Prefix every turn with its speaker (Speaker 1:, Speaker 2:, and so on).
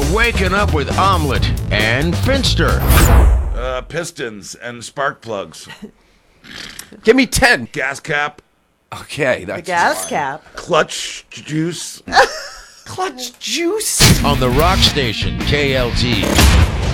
Speaker 1: waking up with omelet and Finster.
Speaker 2: Pistons and spark plugs.
Speaker 3: Give me 10.
Speaker 2: Gas cap.
Speaker 3: Okay,
Speaker 4: The
Speaker 3: that's
Speaker 4: gas cap.
Speaker 2: Clutch juice.
Speaker 3: clutch juice.
Speaker 1: On the rock station, KLT.